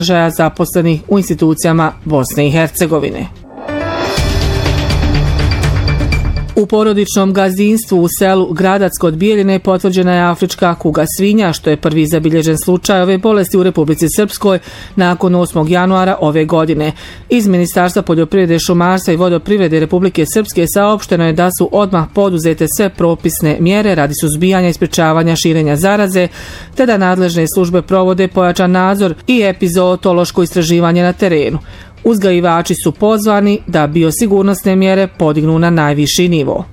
zaposlenih u institucijama Bosne i Hercegovine. U porodičnom gazdinstvu u selu Gradac kod Bijeljine potvrđena je afrička kuga svinja, što je prvi zabilježen slučaj ove bolesti u Republici Srpskoj nakon 8. januara ove godine. Iz Ministarstva poljoprivrede, šumarstva i vodoprivrede Republike Srpske saopšteno je da su odmah poduzete sve propisne mjere radi suzbijanja i sprečavanja širenja zaraze, te da nadležne službe provode pojačan nadzor i epizootološko istraživanje na terenu. Uzgajivači su pozvani da biosigurnosne mjere podignu na najviši nivo.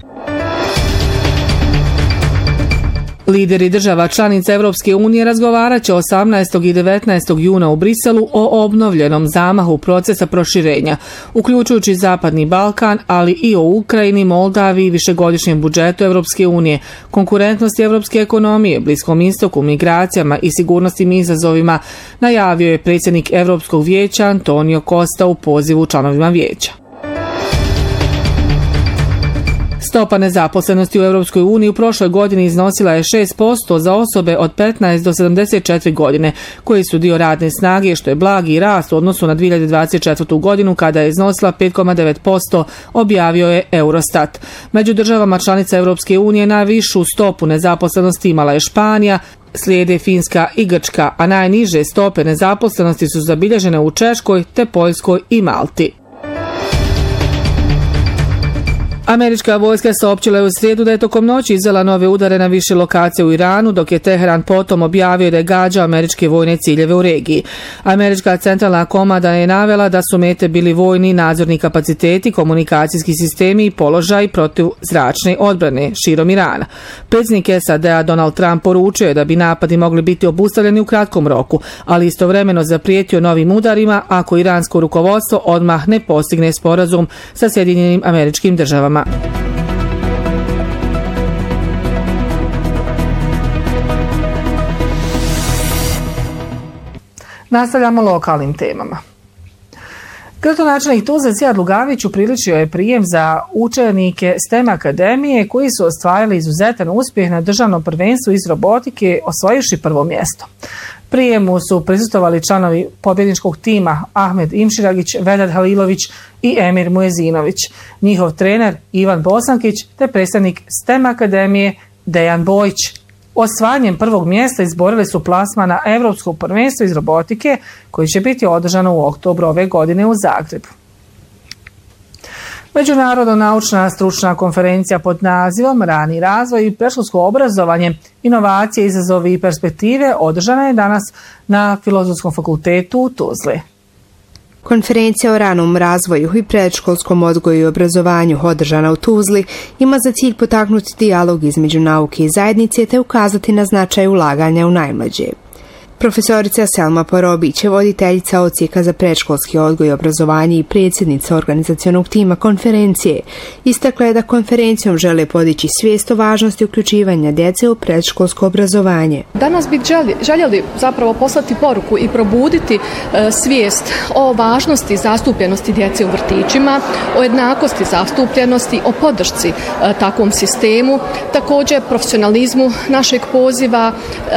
Lideri država članica Europske unije razgovarat će 18. i 19. juna u Briselu o obnovljenom zamahu procesa proširenja, uključujući Zapadni Balkan, ali i o Ukrajini, Moldaviji, višegodišnjem budžetu Europske unije, konkurentnosti europske ekonomije, Bliskom istoku, migracijama i sigurnosnim izazovima, najavio je predsjednik Europskog vijeća Antonio Costa u pozivu članovima vijeća. Stopa nezaposlenosti u Europskoj uniji u prošloj godini iznosila je 6% za osobe od 15 do 74 godine, koji su dio radne snage, što je blagi rast u odnosu na 2024. godinu kada je iznosila 5,9%, objavio je Eurostat. Među državama članica Europske unije najvišu stopu nezaposlenosti imala je Španija, slijede Finska i Grčka, a najniže stope nezaposlenosti su zabilježene u Češkoj te Poljskoj i Malti. Američka vojska saopćila je u srijedu da je tokom noći izvela nove udare na više lokacije u Iranu, dok je Teheran potom objavio da je gađao američke vojne ciljeve u regiji. Američka centralna komanda je navela da su mete bili vojni nadzorni kapaciteti, komunikacijski sistemi i položaj protiv zračne odbrane širom Irana. Predsjednik SAD-a Donald Trump poručio je da bi napadi mogli biti obustavljeni u kratkom roku, ali istovremeno zaprijetio novim udarima ako iransko rukovodstvo odmah ne postigne sporazum sa Sjedinjenim Američkim Državama. Nastavljamo lokalnim temama. Gradonačelnik Tuzle Zijad Lugavić upriličio je prijem za učenike STEM akademije koji su ostvarili izuzetan uspjeh na državnom prvenstvu iz robotike, osvojivši prvo mjesto. Prijemu su prisustvovali članovi pobjedničkog tima Ahmed Imširagić, Vedad Halilović i Emir Muezinović, njihov trener Ivan Bosankić te predstavnik STEM akademije Dejan Bojić. Osvajanjem prvog mjesta izborili su plasma na Europsko prvenstvo iz robotike koji će biti održano u oktobru ove godine u Zagrebu. Međunarodna naučna stručna konferencija pod nazivom Rani razvoj i predškolsko obrazovanje, inovacije, izazovi i perspektive održana je danas na Filozofskom fakultetu u Tuzli. Konferencija o ranom razvoju i predškolskom odgoju i obrazovanju održana u Tuzli ima za cilj potaknuti dijalog između nauke i zajednice te ukazati na značaj ulaganja u najmlađe. Profesorica Selma Porobić je voditeljica odsjeka za predškolski odgoj i obrazovanje i predsjednica organizacionog tima konferencije. Istakla je da konferencijom žele podići svijest o važnosti uključivanja djece u predškolsko obrazovanje. Danas bi željeli zapravo poslati poruku i probuditi svijest o važnosti zastupljenosti djece u vrtićima, o jednakosti zastupljenosti, o podršci takvom sistemu, također profesionalizmu našeg poziva,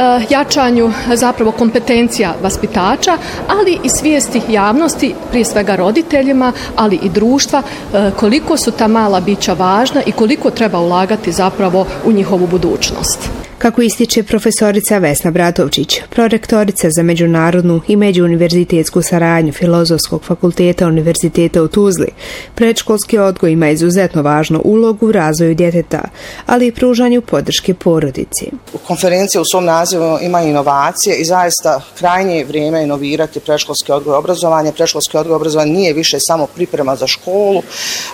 jačanju zapravo kompetencija vaspitača, ali i svijesti javnosti, prije svega roditeljima, ali i društva, koliko su ta mala bića važna i koliko treba ulagati zapravo u njihovu budućnost. Kako ističe profesorica Vesna Bratovčić, prorektorica za međunarodnu i međuuniverzitetsku saradnju Filozofskog fakulteta Univerziteta u Tuzli, predškolski odgoj ima izuzetno važnu ulogu u razvoju djeteta, ali i pružanju podrške porodici. Konferencija u svom nazivu ima inovacije i zaista krajnje je vrijeme inovirati predškolski odgoj i obrazovanje. Predškolski odgoj i obrazovanje nije više samo priprema za školu.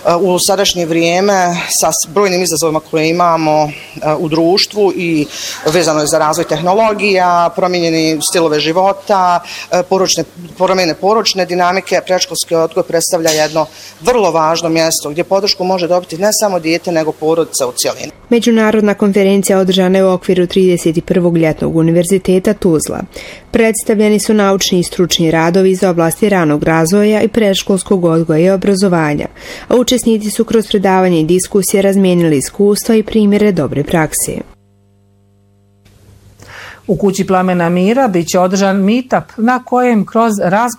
U sadašnje vrijeme sa brojnim izazovima koje imamo u društvu i vezano je za razvoj tehnologija, promijenjeni stilove života, promjene poročne dinamike, predškolski odgoj predstavlja jedno vrlo važno mjesto gdje podršku može dobiti ne samo dijete nego porodica u cjelini. Međunarodna konferencija održana je u okviru 31. ljetnog univerziteta Tuzla. Predstavljeni su naučni i stručni radovi iz oblasti ranog razvoja i predškolskog odgoja i obrazovanja, a učesnici su kroz predavanje i diskusije razmijenili iskustva i primjere dobre prakse. U kući Plamena mira bit će održan meetup na kojem kroz razgovor